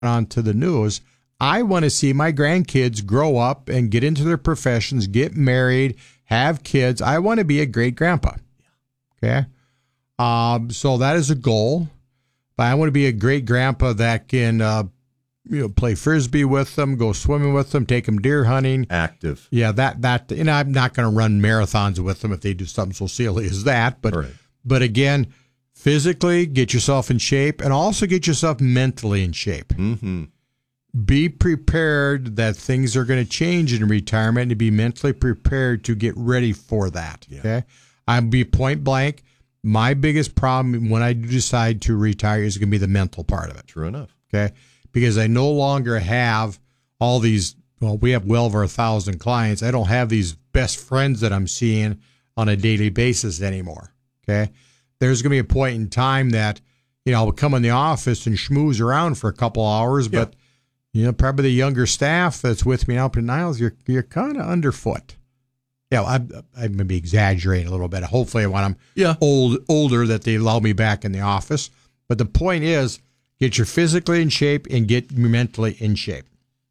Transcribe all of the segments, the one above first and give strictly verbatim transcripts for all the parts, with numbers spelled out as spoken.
onto the news. I want to see my grandkids grow up and get into their professions, get married, have kids. I want to be a great grandpa. Okay. Um, so that is a goal. But I want to be a great grandpa that can, uh, you know, play Frisbee with them, go swimming with them, take them deer hunting. Active. Yeah, that, that, and I'm not going to run marathons with them if they do something so silly as that. But, right. but again, physically, get yourself in shape and also get yourself mentally in shape. Mm-hmm. Be prepared that things are going to change in retirement and be mentally prepared to get ready for that. Yeah. Okay. I'll be point blank. My biggest problem when I decide to retire is going to be the mental part of it. True enough. Okay. Because I no longer have all these, well, we have well over a thousand clients. I don't have these best friends that I'm seeing on a daily basis anymore. Okay. There's going to be a point in time that, you know, I'll come in the office and schmooze around for a couple hours, yeah. but you know, probably the younger staff that's with me now up in Niles, you're you're kind of underfoot. Yeah, I I may be exaggerating a little bit. Hopefully, when I'm yeah. old older, that they allow me back in the office. But the point is, get your physically in shape and get mentally in shape.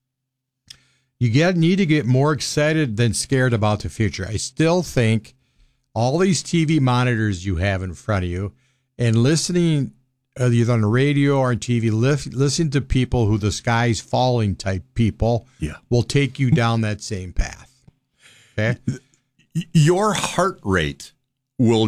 You get need to get more excited than scared about the future. I still think all these T V monitors you have in front of you and listening. Either on the radio or on T V, listen to people who the sky's falling type people yeah. will take you down that same path. Okay? Your heart rate will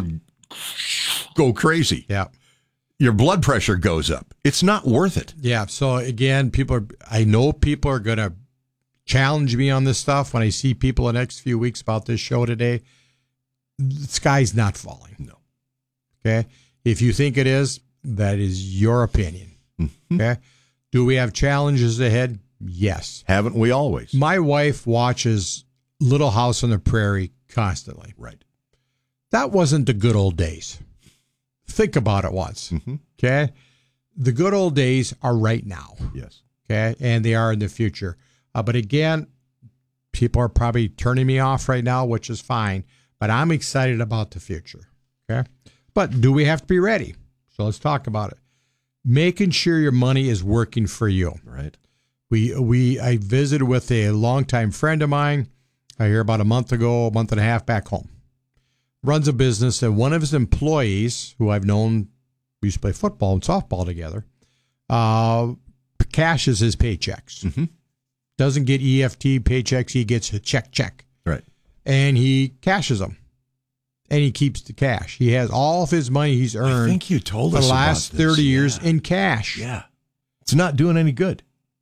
go crazy. Yeah. Your blood pressure goes up. It's not worth it. Yeah. So again, people are, I know people are going to challenge me on this stuff when I see people the next few weeks about this show today. The sky's not falling. No. Okay? If you think it is, that is your opinion. Mm-hmm. Okay. Do we have challenges ahead? Yes. Haven't we always? My wife watches Little House on the Prairie constantly. Right. That wasn't the good old days. Think about it once. Mm-hmm. Okay. The good old days are right now. Yes. Okay. And they are in the future. Uh, but again, people are probably turning me off right now, which is fine. But I'm excited about the future. Okay. But do we have to be ready? So let's talk about it. Making sure your money is working for you. Right. We we I visited with a longtime friend of mine. I hear about a month ago, a month and a half back home. Runs a business, and one of his employees, who I've known, we used to play football and softball together, uh, cashes his paychecks. Mm-hmm. Doesn't get E F T paychecks. He gets a check, check. Right. And he cashes them. And he keeps the cash. He has all of his money he's earned. I think you told the us last about this. thirty years yeah. in cash. Yeah. It's not doing any good.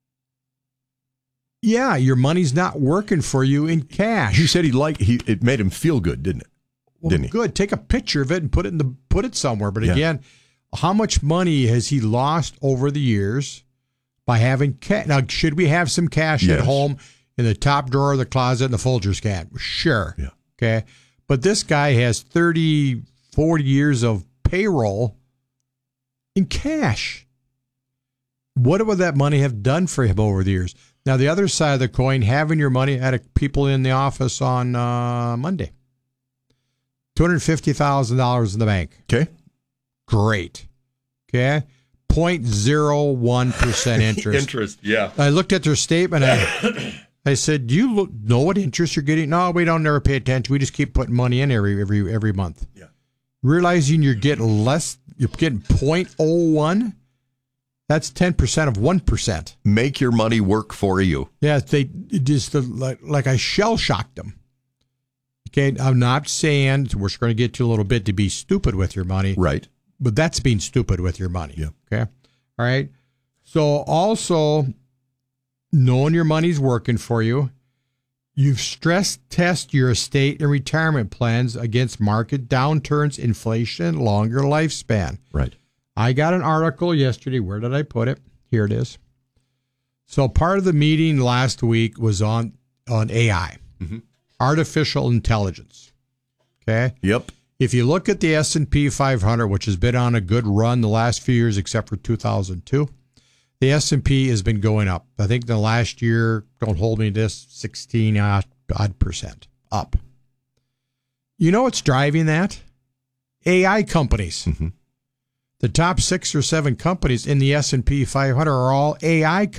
Yeah, your money's not working for you in cash. He said he liked he it made him feel good, didn't it? Well, didn't he? Good. Take a picture of it and put it in the put it somewhere. But Yeah. again, how much money has he lost over the years by having cash? Now, should we have some cash Yes. at home in the top drawer of the closet in the Folgers can? Sure. Yeah. Okay. But this guy has thirty, forty years of payroll in cash. What would that money have done for him over the years? Now, the other side of the coin, having your money, I had people in the office on uh, Monday. two hundred fifty thousand dollars in the bank. Okay. Great. Okay. zero point zero one percent interest. Interest, yeah. I looked at their statement. I, I said, do you look, know what interest you're getting? No, we don't never pay attention. We just keep putting money in every every every month. Yeah. Realizing you're getting less, you're getting zero point zero one. That's ten percent of one percent. Make your money work for you. Yeah, they just like, like I shell shocked them. Okay, I'm not saying we're going to get to a little bit to be stupid with your money. Right. But that's being stupid with your money. Yeah. Okay. All right. So also knowing your money's working for you, you've stress test your estate and retirement plans against market downturns, inflation, and longer lifespan. Right. I got an article yesterday. Where did I put it? Here it is. So part of the meeting last week was on, on A I, mm-hmm. artificial intelligence. Okay. Yep. If you look at the S and P five hundred, which has been on a good run the last few years, except for two thousand two, the S and P has been going up. I think the last year, don't hold me to this, sixteen odd, odd percent up. You know what's driving that? A I companies. Mm-hmm. The top six or seven companies in the S and P five hundred are all A I